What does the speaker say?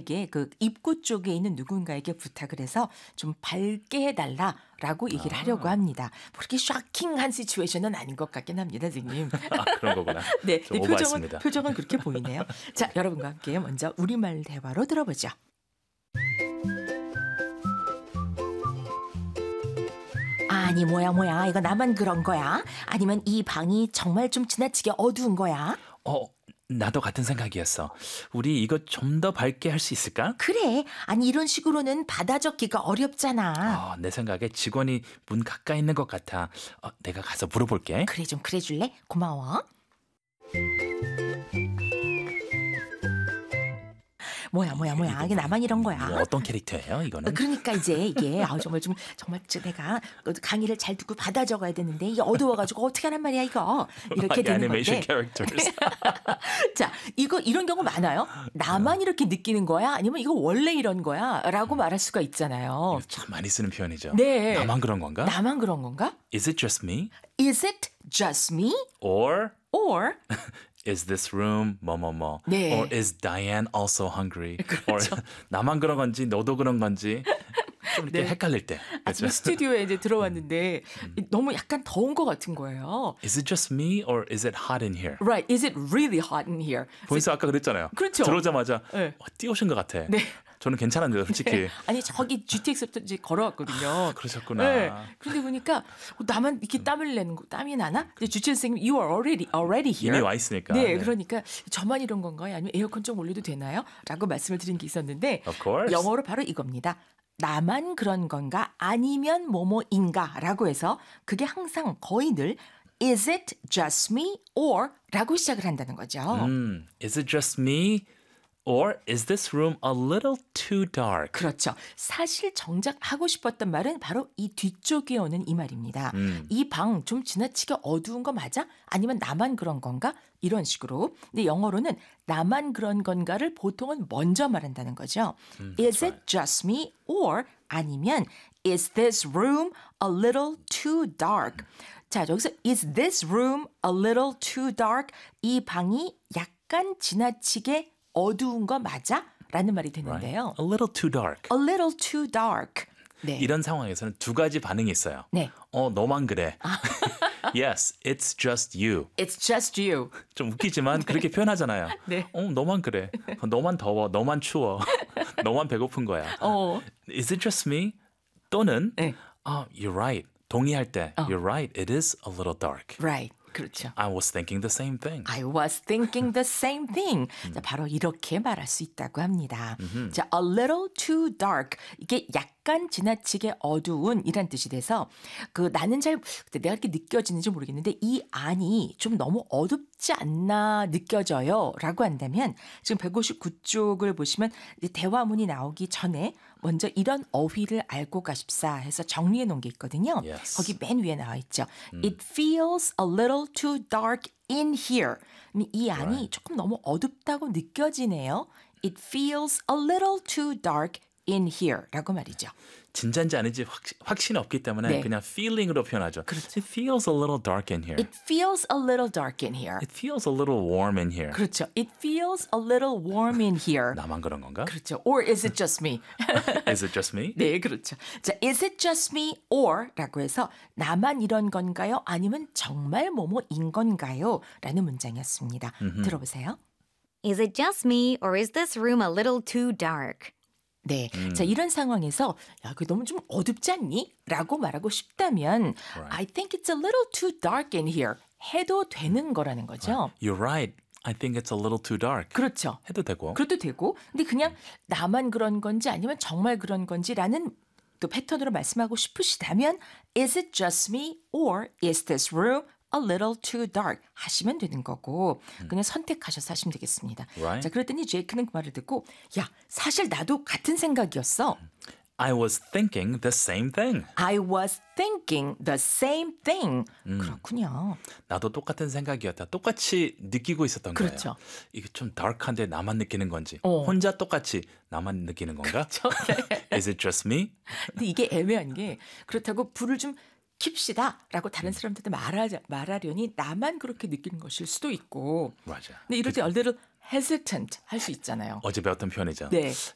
누군가에게 그 입구 쪽에 있는 누군가에게 부탁을 해서 좀 밝게 해달라라고 얘기를 하려고 합니다. 뭐 그렇게 쇼킹한 시츄에이션은 아닌 것 같긴 합니다, 선생님. 그런 거구나. 네, 좀 네, 오버했습니다. 표정은 그렇게 보이네요. 자, 여러분과 함께 먼저 우리말 대화로 들어보죠. 아니 뭐야 이거 나만 그런 거야? 아니면 이 방이 정말 좀 지나치게 어두운 거야? 나도 같은 생각이었어. 우리 이거 좀 더 밝게 할 수 있을까? 그래. 아니 이런 식으로는 받아 적기가 어렵잖아. 내 생각에 직원이 문 가까이 있는 것 같아. 내가 가서 물어볼게. 그래 좀 그래 줄래? 고마워. 뭐야 이게 나만 이런 거야? 뭐 어떤 캐릭터예요, 이거는? 그러니까 이제 이게 정말 내가 강의를 잘 듣고 받아 적어야 되는데 이게 어두워가지고 어떻게 하란 말이야 이거 이렇게 되는 애니메이션 건데. characters. 자, 이런 경우 많아요. 나만 이렇게 느끼는 거야? 아니면 이거 원래 이런 거야? 라고 말할 수가 있잖아요. 이거 참 많이 쓰는 표현이죠. 네. 나만 그런 건가? 나만 그런 건가? Is it just me? Is it just me? Or Or is this room 뭐뭐뭐? 네. Or is Diane also hungry? 그렇죠. Or 나만 그런 건지 너도 그런 건지 좀 이렇게 네. 헷갈릴 때. 아침 그렇죠? 스튜디오에 이제 들어왔는데 너무 약간 더운 것 같은 거예요. Is it just me or is it hot in here? Right. Is it really hot in here? 보니까 아까 그랬잖아요. 그렇죠. 들어오자마자 네. 뛰어오신 것 같아. 네. 저는 괜찮은데요, 솔직히. 아니 저기 GTX부터 이제 걸어왔거든요. 그러셨구나. 네. 그런데 보니까 나만 이렇게 땀을 내는 거 땀이 나나? 이제 주최 선생님 you are already here. 이미 와 있으니까. 네, 그러니까 저만 이런 건가요? 아니면 에어컨 좀 올려도 되나요? 라고 말씀을 드린 게 있었는데 Of course. 영어로 바로 이겁니다. 나만 그런 건가? 아니면 뭐뭐인가? 라고 해서 그게 항상 거의 늘 Is it just me? or 라고 시작을 한다는 거죠. Is it just me? Or is this room a little too dark? 그렇죠. 사실 정작 하고 싶었던 말은 바로 이 뒤쪽에 오는 이 말입니다. 이 방 좀 지나치게 어두운 거 맞아? 아니면 나만 그런 건가? 이런 식으로. 근데 영어로는 나만 그런 건가를 보통은 먼저 말한다는 거죠. Is it just me? or 아니면 Is this room a little too dark? 자, 여기서 Is this room a little too dark? 이 방이 약간 지나치게 어두운 거 맞아? 라는 말이 되는데요. A little too dark. A little too dark. 네. 이런 상황에서는 두 가지 반응이 있어요. 네. 너만 그래. Yes, it's just you. It's just you. 좀 웃기지만 그렇게 표현하잖아요. 네. 너만 그래. 너만 더워. 너만 추워. 너만 배고픈 거야. Is it just me? 또는 네. You're right. 동의할 때 You're right. It is a little dark. Right. 그렇죠. I was thinking the same thing. I was thinking the same thing. 자, 바로 이렇게 말할 수 있다고 합니다. 자, a little too dark. 이게 약간 지나치게 어두운 이란 뜻이 돼서 나는 잘 내가 이렇게 느껴지는지 모르겠는데 이 안이 좀 너무 어둡지 않나 느껴져요. 라고 한다면 지금 159쪽을 보시면 이제 대화문이 나오기 전에 먼저 이런 어휘를 알고 가십사 해서 정리해 놓은 게 있거든요. Yes. 거기 맨 위에 나와 있죠. It feels a little too dark in here. 이 안이 Right. 조금 너무 어둡다고 느껴지네요. It feels a little too dark in here 라고 말이죠. 진짜인지 아닌지 확신이 없기 때문에 네. 그냥 feeling으로 표현하죠. 그렇죠. It feels a little dark in here. It feels a little dark in here. It feels a little warm in here. 그렇죠. It feels a little warm in here. 나만 그런 건가? 그렇죠. Or is it just me? Is it just me? 네, 그렇죠. 자, is it just me? or 라고 해서 나만 이런 건가요? 아니면 정말 뭐뭐인 건가요? 라는 문장이었습니다. 들어보세요. Is it just me or is this room a little too dark? 네. 자, 이런 상황에서 야, 그 너무 좀 어둡지 않니? 라고 말하고 싶다면 I think it's a little too dark in here. 해도 되는 거라는 거죠. You're right. I think it's a little too dark. 그렇죠. 해도 되고. 그래도 되고. 근데 그냥 나만 그런 건지 아니면 정말 그런 건지라는 또 패턴으로 말씀하고 싶으시다면 Is it just me? or is this room a little too dark? 하시면 되는 거고 그냥 선택하셔서 하시면 되겠습니다. Right. 자, 그랬더니 제이크는 그 말을 듣고 야, 사실 나도 같은 생각이었어. I was thinking the same thing. I was thinking the same thing. 그렇군요. 나도 똑같은 생각이었다. 똑같이 느끼고 있었던 그렇죠. 거예요. 이게 좀 dark한데 나만 느끼는 건지 어. 혼자 똑같이 나만 느끼는 건가? 그렇죠. Is it just me? 근데 이게 애매한 게 그렇다고 불을 좀 킵시다 라고 다른 사람들한테 말하려니 나만 그렇게 느끼는 것일 수도 있고 맞아. 근데 이럴 때 얼대로 hesitant 할 수 있잖아요. 어제 배웠던 표현이죠. 네.